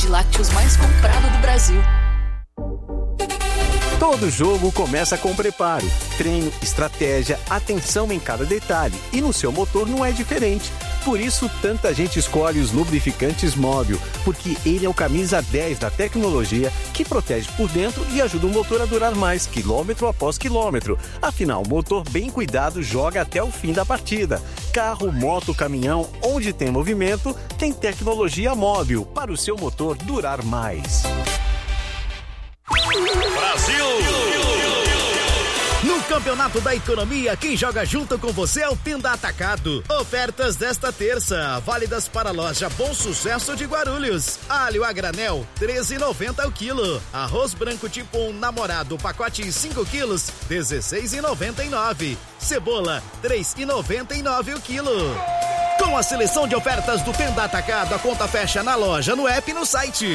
de lácteos mais comprado do Brasil. Todo jogo começa com preparo, treino, estratégia, atenção em cada detalhe. E no seu motor não é diferente. Por isso, tanta gente escolhe os lubrificantes Móbil, porque ele é o camisa 10 da tecnologia que protege por dentro e ajuda o motor a durar mais, quilômetro após quilômetro. Afinal, o motor bem cuidado joga até o fim da partida. Carro, moto, caminhão, onde tem movimento, tem tecnologia Móbil para o seu motor durar mais. Brasil! No Campeonato da Economia, quem joga junto com você é o Tenda Atacado. Ofertas desta terça, válidas para a loja Bom Sucesso de Guarulhos. Alho a granel, R$13,90 o quilo. Arroz branco tipo 1 namorado, pacote 5 quilos, R$16,99. Cebola, R$3,99 o quilo. Com a seleção de ofertas do Tenda Atacado, a conta fecha na loja, no app e no site.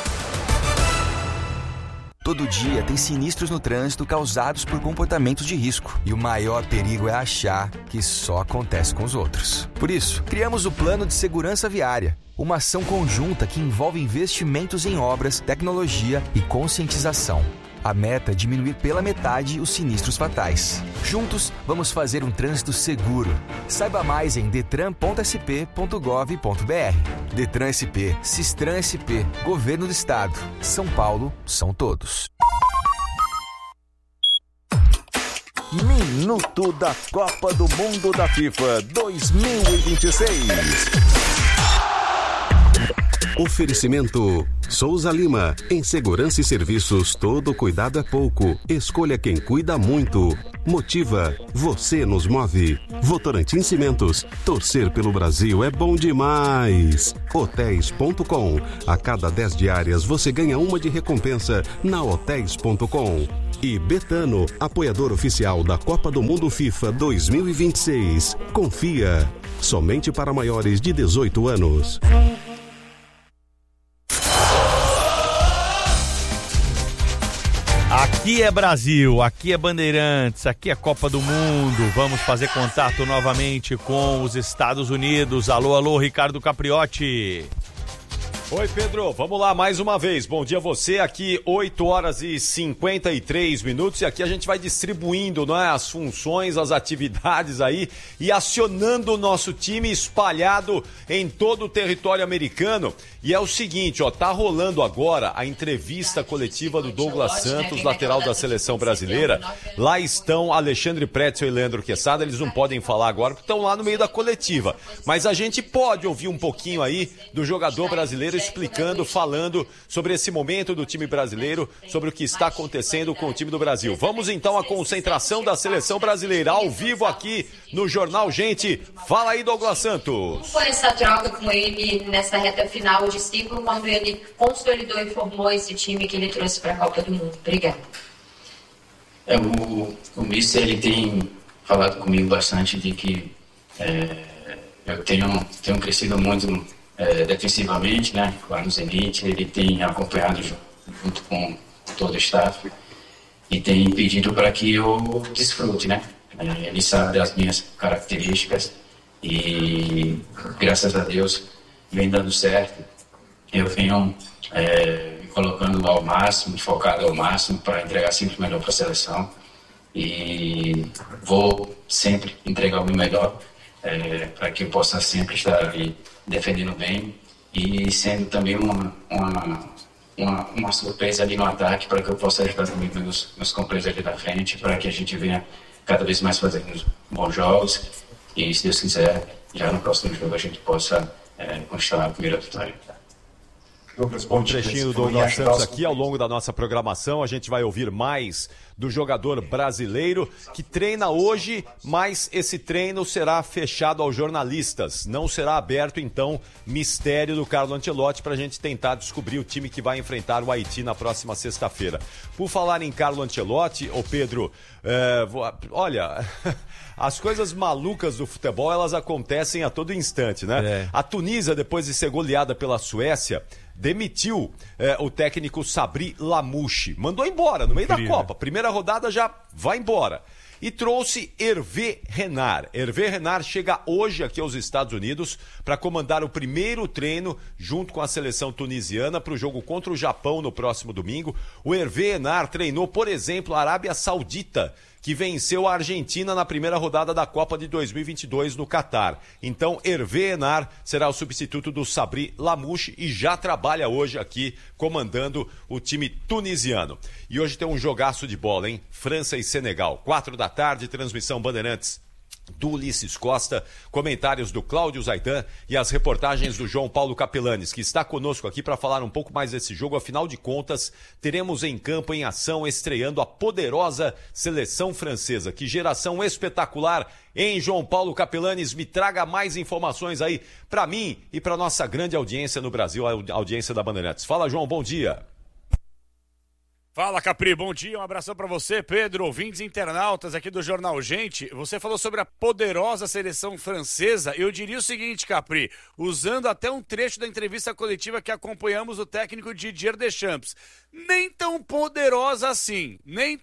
Todo dia tem sinistros no trânsito causados por comportamentos de risco. E o maior perigo é achar que só acontece com os outros. Por isso, criamos o Plano de Segurança Viária. Uma ação conjunta que envolve investimentos em obras, tecnologia e conscientização. A meta é diminuir pela metade os sinistros fatais. Juntos, vamos fazer um trânsito seguro. Saiba mais em detran.sp.gov.br. Detran SP, Sistran SP, Governo do Estado. São Paulo, são todos. Minuto da Copa do Mundo da FIFA 2026. Oferecimento Souza Lima. Em segurança e serviços, todo cuidado é pouco. Escolha quem cuida muito. Motiva. Você nos move. Votorantim Cimentos. Torcer pelo Brasil é bom demais. Hotéis.com. A cada 10 diárias você ganha uma de recompensa na Hotéis.com. E Betano, apoiador oficial da Copa do Mundo FIFA 2026. Confia. Somente para maiores de 18 anos. Aqui é Brasil, aqui é Bandeirantes, aqui é Copa do Mundo. Vamos fazer contato novamente com os Estados Unidos. Alô, alô, Ricardo Capriotti. Oi, Pedro, vamos lá mais uma vez. Bom dia a você, aqui 8h53 e aqui a gente vai distribuindo, né, as funções, as atividades aí e acionando o nosso time espalhado em todo o território americano. E é o seguinte, ó, tá rolando agora a entrevista coletiva do Douglas Santos, lateral da seleção brasileira. Lá estão Alexandre Pretzel e Leandro Quesada, eles não podem falar agora porque estão lá no meio da coletiva. Mas a gente pode ouvir um pouquinho aí do jogador brasileiro explicando, falando sobre esse momento do time brasileiro, sobre o que está acontecendo com o time do Brasil. Vamos então à concentração da seleção brasileira, ao vivo aqui no Jornal Gente. Fala aí, Douglas Santos. Como foi essa troca com ele nessa reta final de ciclo, quando ele consolidou e formou esse time que ele trouxe para a Copa do Mundo? Obrigado. O Mister, ele tem falado comigo bastante de que eu tenho crescido muito defensivamente, né, lá no Zenit. Ele tem acompanhado junto com todo o staff e tem pedido para que eu desfrute, né. Ele sabe das minhas características e, graças a Deus, vem dando certo. Eu venho me colocando ao máximo, focado ao máximo para entregar sempre o melhor para a seleção e vou sempre entregar o meu melhor para que eu possa sempre estar ali defendendo bem e sendo também uma surpresa ali no ataque para que eu possa ajudar também meus companheiros ali da frente, para que a gente venha cada vez mais fazendo bons jogos e, se Deus quiser, já no próximo jogo a gente possa conquistar a primeira vitória. Um trechinho do Douglas Santos aqui. Ao longo da nossa programação a gente vai ouvir mais do jogador brasileiro que treina hoje, mas esse treino será fechado aos jornalistas, não será aberto. Então, mistério do Carlo Ancelotti para a gente tentar descobrir o time que vai enfrentar o Haiti na próxima sexta-feira. Por falar em Carlo Ancelotti, ô Pedro, olha... As coisas malucas do futebol, elas acontecem a todo instante, né? A Tunísia, depois de ser goleada pela Suécia, demitiu o técnico Sabri Lamouchi. Mandou embora no meio da Copa. Primeira rodada já vai embora. e trouxe Hervé Renard. Hervé Renard chega hoje aqui aos Estados Unidos para comandar o primeiro treino junto com a seleção tunisiana para o jogo contra o Japão no próximo domingo. O Hervé Renard treinou, por exemplo, a Arábia Saudita, que venceu a Argentina na primeira rodada da Copa de 2022 no Catar. Então, Hervé Renard será o substituto do Sabri Lamouche e já trabalha hoje aqui comandando o time tunisiano. E hoje tem um jogaço de bola, hein? França e Senegal, 4h, transmissão Bandeirantes do Ulisses Costa, comentários do Cláudio Zaidan e as reportagens do João Paulo Capelanes, que está conosco aqui para falar um pouco mais desse jogo. Afinal de contas, teremos em campo, em ação, estreando a poderosa seleção francesa. Que geração espetacular, hein, João Paulo Capelanes? Me traga mais informações aí para mim e para nossa grande audiência no Brasil, a audiência da Bandeirantes. Fala, João, bom dia. Fala, Capri, bom dia, um abração pra você, Pedro, ouvintes internautas aqui do Jornal Gente. Você falou sobre a poderosa seleção francesa. Eu diria o seguinte, Capri, usando até um trecho da entrevista coletiva que acompanhamos o técnico Didier Deschamps. Nem tão poderosa assim.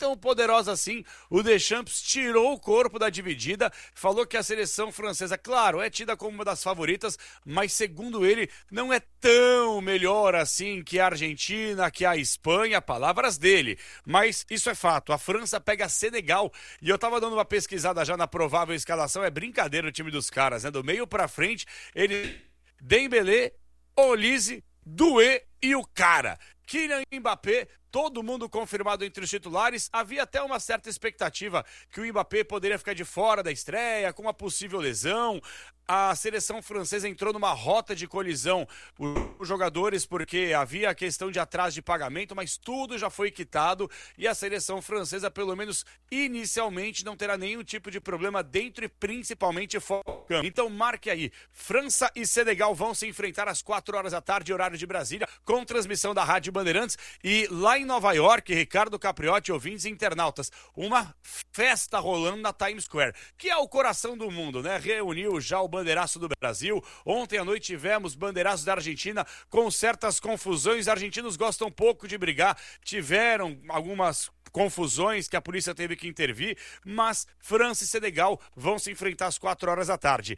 O Deschamps tirou o corpo da dividida, falou que a seleção francesa, claro, é tida como uma das favoritas, mas segundo ele, não é tão melhor assim que a Argentina, que a Espanha, palavras dele. Mas isso é fato, a França pega Senegal, e eu tava dando uma pesquisada já na provável escalação, é brincadeira o time dos caras, né? Do meio pra frente, ele, Dembélé, Olise, Doué e o cara. Kylian Mbappé, todo mundo confirmado entre os titulares. Havia até uma certa expectativa que o Mbappé poderia ficar de fora da estreia, com uma possível lesão. A seleção francesa entrou numa rota de colisão, os jogadores, porque havia a questão de atraso de pagamento, mas tudo já foi quitado e a seleção francesa, pelo menos inicialmente, não terá nenhum tipo de problema dentro e principalmente fora. Então marque aí, França e Senegal vão se enfrentar às 4h, horário de Brasília, com transmissão da Rádio Bandeirantes. E lá em Nova York, Ricardo Capriotti, ouvintes e internautas, uma festa rolando na Times Square, que é o coração do mundo, né? Reuniu já o bandeiraço do Brasil. Ontem à noite tivemos bandeiraços da Argentina com certas confusões. Os argentinos gostam pouco de brigar, tiveram algumas confusões que a polícia teve que intervir, mas França e Senegal vão se enfrentar às 4h.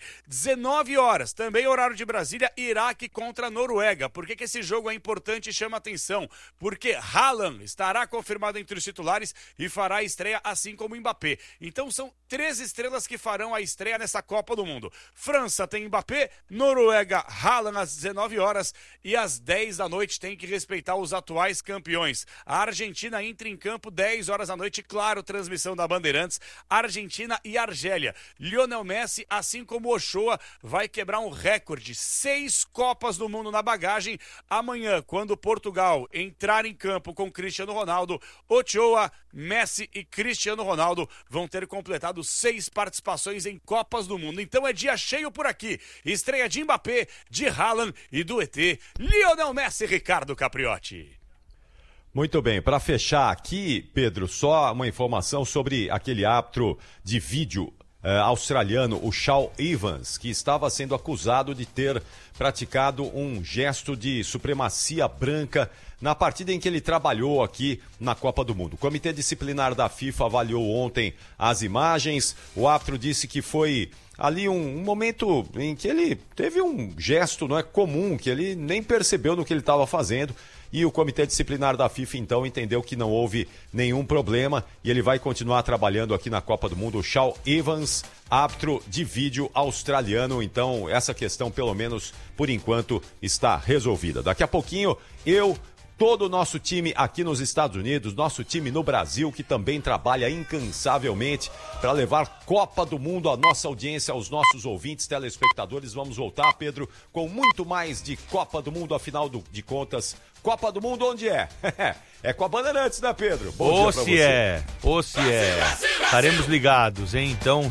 19h, também horário de Brasília, Iraque contra a Noruega. Por que esse jogo é importante e chama atenção? Porque Haaland estará confirmado entre os titulares e fará a estreia, assim como Mbappé. Então são 3 estrelas que farão a estreia nessa Copa do Mundo. França tem Mbappé, Noruega, Haaland às 19h, e às 10h tem que respeitar os atuais campeões. A Argentina entra em campo 10h, claro, transmissão da Bandeirantes, Argentina e Argélia. Lionel Messi, assim como Ochoa, vai quebrar um recorde, 6 Copas do Mundo na bagagem. Amanhã, quando Portugal entrar em campo com Cristiano Ronaldo, Ochoa, Messi e Cristiano Ronaldo vão ter completado 6 participações em Copas do Mundo. Então é dia cheio por aqui. Estreia de Mbappé, de Haaland e do ET Lionel Messi, Ricardo Capriotti. Muito bem, para fechar aqui, Pedro, só uma informação sobre aquele árbitro de vídeo australiano, o Shaun Evans, que estava sendo acusado de ter praticado um gesto de supremacia branca na partida em que ele trabalhou aqui na Copa do Mundo. O Comitê Disciplinar da FIFA avaliou ontem as imagens. O árbitro disse que foi ali um momento em que ele teve um gesto, não é comum, que ele nem percebeu no que ele estava fazendo. E o Comitê Disciplinar da FIFA, então, entendeu que não houve nenhum problema e ele vai continuar trabalhando aqui na Copa do Mundo. O Shaun Evans, árbitro de vídeo australiano. Então, essa questão, pelo menos por enquanto, está resolvida. Daqui a pouquinho, todo o nosso time aqui nos Estados Unidos, nosso time no Brasil, que também trabalha incansavelmente para levar Copa do Mundo à nossa audiência, aos nossos ouvintes, telespectadores. Vamos voltar, Pedro, com muito mais de Copa do Mundo, afinal de contas. Copa do Mundo onde é? É com a Bandeirantes, né, Pedro? Bom dia pra você. Ou se é. Estaremos ligados, hein? Então,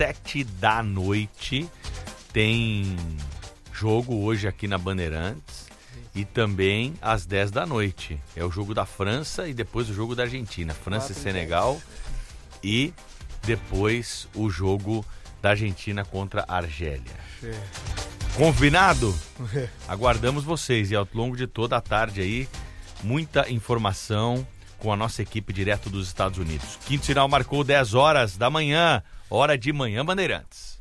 7h tem jogo hoje aqui na Bandeirantes. E também às 10h. É o jogo da França e depois o jogo da Argentina. França e Senegal. E depois o jogo da Argentina contra a Argélia. Combinado? Aguardamos vocês. E ao longo de toda a tarde aí, muita informação com com a nossa equipe direto dos Estados Unidos. Quinto sinal marcou 10 horas da manhã, hora de Manhã Bandeirantes.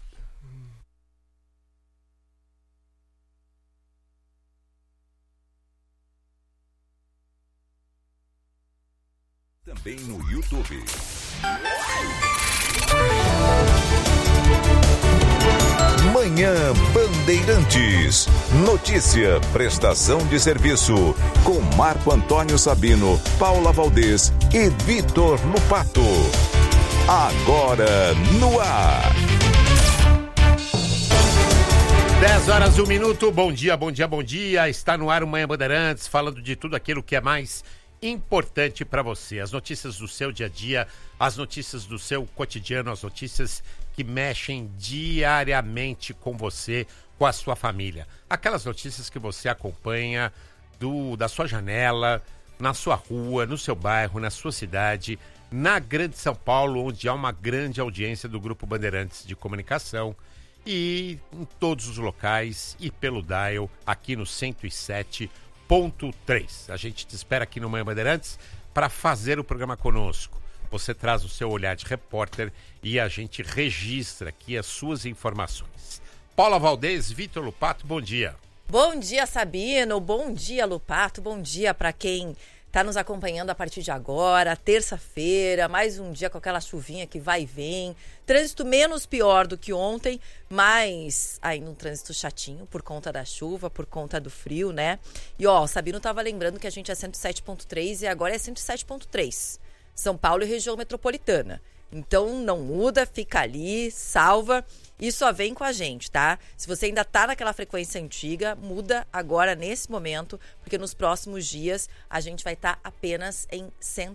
Também no YouTube. Manhã Bandeirantes. Notícia, prestação de serviço. Com Marco Antônio Sabino, Paula Valdez e Vitor Lupato. Agora no ar. 10 horas, 1 minuto. Bom dia, bom dia, bom dia. Está no ar o Manhã Bandeirantes, falando de tudo aquilo que é mais importante para você. As notícias do seu dia a dia, as notícias do seu cotidiano, as notícias que mexem diariamente com você, com a sua família. Aquelas notícias que você acompanha da sua janela, na sua rua, no seu bairro, na sua cidade, na Grande São Paulo, onde há uma grande audiência do Grupo Bandeirantes de Comunicação, e em todos os locais e pelo dial aqui no 107.3. A gente te espera aqui no Manhã Bandeirantes para fazer o programa conosco. Você traz o seu olhar de repórter e a gente registra aqui as suas informações. Paula Valdez, Vitor Lupato, bom dia. Bom dia, Sabino. Bom dia, Lupato. Bom dia para quem está nos acompanhando a partir de agora, terça-feira, mais um dia com aquela chuvinha que vai e vem. Trânsito menos pior do que ontem, mas ainda um trânsito chatinho por conta da chuva, por conta do frio, né? E ó, o Sabino estava lembrando que a gente é 107.3 e agora é 107.3. São Paulo e região metropolitana. Então não muda, fica ali, salva e só vem com a gente, tá? Se você ainda tá naquela frequência antiga, muda agora nesse momento, porque nos próximos dias a gente vai estar apenas em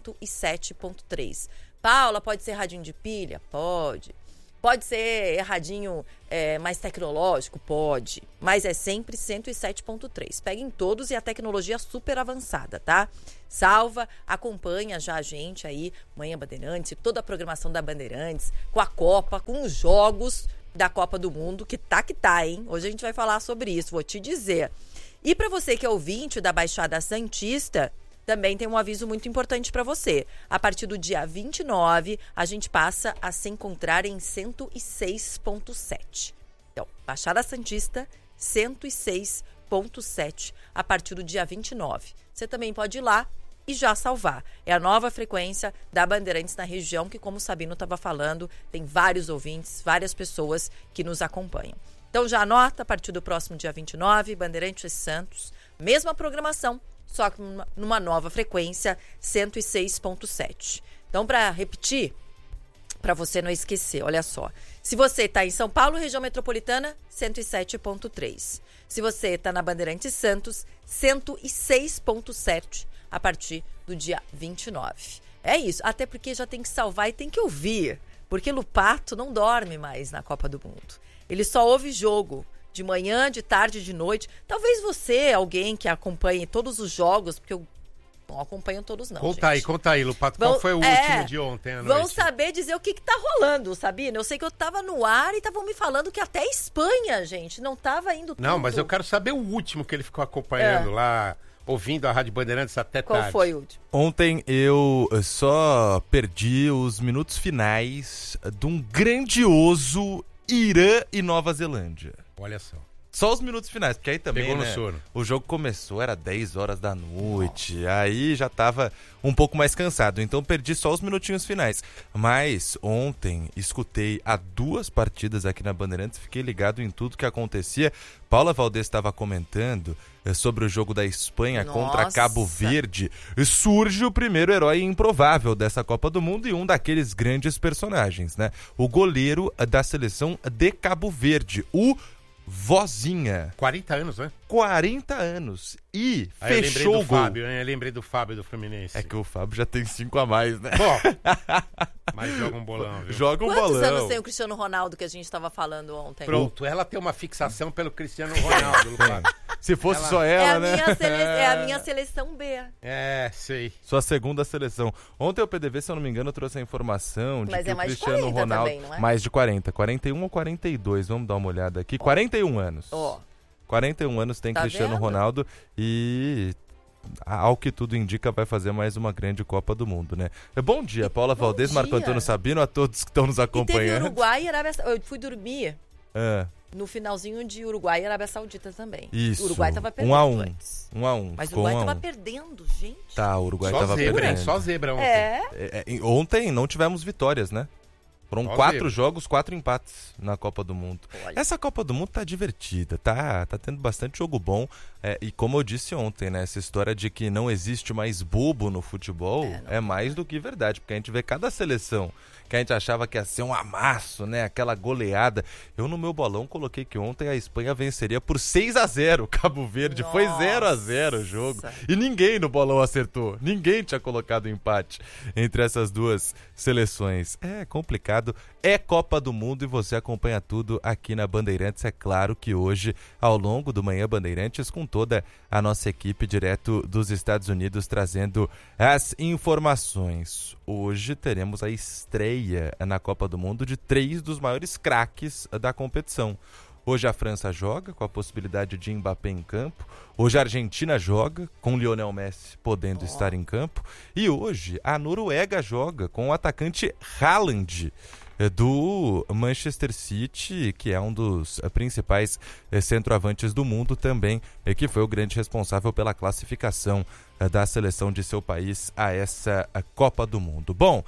107.3. Paula, pode ser radinho de pilha? Pode. Pode ser erradinho mais tecnológico? Pode. Mas é sempre 107.3. Peguem todos e a tecnologia super avançada, tá? Salva, acompanha já a gente aí, Manhã Bandeirantes, toda a programação da Bandeirantes, com a Copa, com os jogos da Copa do Mundo, que tá, hein? Hoje a gente vai falar sobre isso, vou te dizer. E para você que é ouvinte da Baixada Santista, também tem um aviso muito importante para você. A partir do dia 29, a gente passa a se encontrar em 106.7. Então, Baixada Santista, 106.7, a partir do dia 29. Você também pode ir lá e já salvar. É a nova frequência da Bandeirantes na região, que, como o Sabino estava falando, tem vários ouvintes, várias pessoas que nos acompanham. Então já anota, a partir do próximo dia 29, Bandeirantes Santos, mesma programação, só que numa nova frequência, 106.7. Então, para repetir, para você não esquecer, olha só. Se você está em São Paulo, região metropolitana, 107.3. Se você está na Bandeirantes Santos, 106.7 a partir do dia 29. É isso, até porque já tem que salvar e tem que ouvir, porque Lupato não dorme mais na Copa do Mundo. Ele só ouve jogo de manhã, de tarde, de noite. Talvez você, alguém que acompanhe todos os jogos, porque eu não acompanho todos não, Conta aí, Lupato, qual foi o último de ontem à noite? Vão saber dizer o que tá rolando, Sabina? Eu sei que eu tava no ar e estavam me falando que até Espanha, gente, não tava indo tudo. Não, mas eu quero saber o último que ele ficou acompanhando lá, ouvindo a Rádio Bandeirantes até tarde. Qual foi o último? Ontem eu só perdi os minutos finais de um grandioso Irã e Nova Zelândia. Olha só. Só os minutos finais, porque aí também, pegou no né, sono. O jogo começou, era 10 horas da noite, aí já tava um pouco mais cansado, então perdi só os minutinhos finais. Mas ontem escutei a 2 partidas aqui na Bandeirantes, fiquei ligado em tudo que acontecia. Paula Valdez estava comentando sobre o jogo da Espanha contra Cabo Verde. Surge o primeiro herói improvável dessa Copa do Mundo e um daqueles grandes personagens, né? O goleiro da seleção de Cabo Verde, o Vozinha. 40 anos, né? 40 anos. E fechou o gol. Eu lembrei do Fábio do Fluminense. É que o Fábio já tem 5 a mais, né? Bom, mas joga um bolão, viu? Joga um bolão. Quantos anos tem o Cristiano Ronaldo que a gente estava falando ontem? Pronto, ela tem uma fixação pelo Cristiano Ronaldo. Se fosse só ela, né? É a minha seleção B. É, sei. Sua segunda seleção. Ontem o PDV, se eu não me engano, trouxe a informação de que o Cristiano Ronaldo... Também, não é? Mais de 40. 41 ou 42? Vamos dar uma olhada aqui. 41 anos. 41 anos tem Cristiano Ronaldo e ao que tudo indica, vai fazer mais uma grande Copa do Mundo, né? Bom dia, Paula Valdez, Marco Antônio Sabino, a todos que estão nos acompanhando. E teve Uruguai e Arábia Saudita. Eu fui dormir É. no finalzinho de Uruguai e Arábia Saudita também. Isso. O Uruguai tava perdendo 1-1. antes. 1-1. Mas o Ficou Uruguai 1-1. tava perdendo, gente. Tá, o Uruguai Só tava zebra, perdendo. hein? Só zebra ontem. Ontem não tivemos vitórias, né? Foram Só 4 zebra. jogos, 4 empates na Copa do Mundo. Olha. Essa Copa do Mundo tá divertida, tá tendo bastante jogo bom. E como eu disse ontem, né? Essa história de que não existe mais bobo no futebol é mais do que verdade. Porque a gente vê cada seleção que a gente achava que ia ser um amasso, né? Aquela goleada. Eu no meu bolão coloquei que ontem a Espanha venceria por 6-0 Cabo Verde. Foi 0-0 o jogo. E ninguém no bolão acertou. Ninguém tinha colocado empate entre essas duas seleções. É complicado. É Copa do Mundo e você acompanha tudo aqui na Bandeirantes. É claro que hoje, ao longo do Manhã Bandeirantes, com toda a nossa equipe direto dos Estados Unidos, trazendo as informações. Hoje teremos a estreia na Copa do Mundo de 3 dos maiores craques da competição. Hoje a França joga com a possibilidade de Mbappé em campo. Hoje a Argentina joga com Lionel Messi podendo estar em campo. E hoje a Noruega joga com o atacante Haaland do Manchester City, que é um dos principais centroavantes do mundo também, que foi o grande responsável pela classificação da seleção de seu país a essa Copa do Mundo. Bom,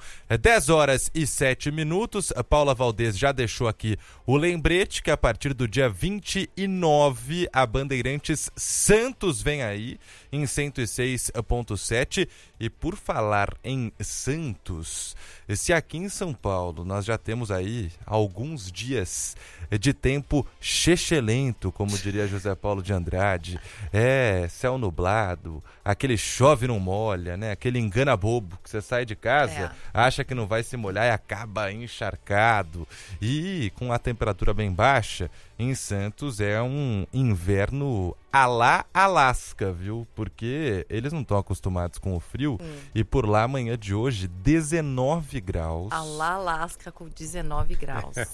10h07. A Paula Valdez já deixou aqui o lembrete que a partir do dia 29 a Bandeirantes Santos vem aí em 106.7. E por falar em Santos, se aqui em São Paulo nós já temos aí alguns dias de tempo chechelento, como diria José Paulo de Andrade, céu nublado, aquele chove não molha, né? Aquele engana bobo que você sai de casa, acha que não vai se molhar e acaba encharcado. E com a temperatura bem baixa, em Santos é um inverno à la Alasca, viu? Porque eles não estão acostumados com o frio. E por lá, amanhã de hoje, 19 graus. A lá Alasca com 19 graus.